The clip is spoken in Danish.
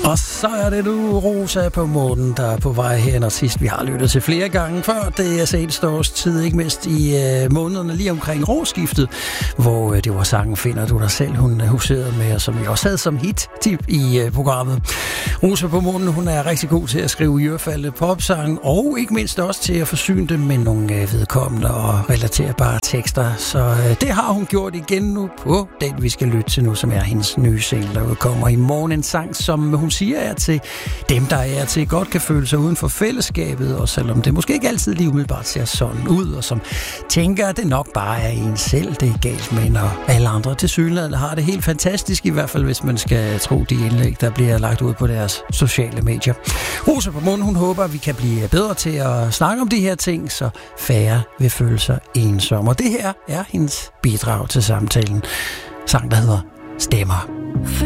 Og så er det nu Rosa på månen, der er på vej hen, og sidst vi har lyttet til flere gange før. Det er seneste års tid, ikke mindst i månederne lige omkring årsskiftet, hvor det var sangen Finder du dig selv, hun huserede med, og som vi også havde som hit-tip i programmet. Rosa på månen, hun er rigtig god til at skrive ørefaldende popsange, og ikke mindst også til at forsyne dem med nogle vedkommende og relaterbare tekster. Så det har hun gjort igen nu på den, vi skal lytte til nu, som er hendes nye single, der udkommer i morgen. En sang, som hun siger er til dem, der er til godt kan føle sig uden for fællesskabet, og selvom det måske ikke altid lige umiddelbart ser sådan ud, og som tænker, at det nok bare er en selv, det er galt med, når alle andre tilsyneladende har det helt fantastisk, i hvert fald hvis man skal tro de indlæg, der bliver lagt ud på deres sociale medier. Rosa på månen, hun håber, at vi kan blive bedre til at snakke om de her ting, så færre vil føle sig ensomme. Og det her er hendes bidrag til samtalen. Sang, der hedder Stemmer.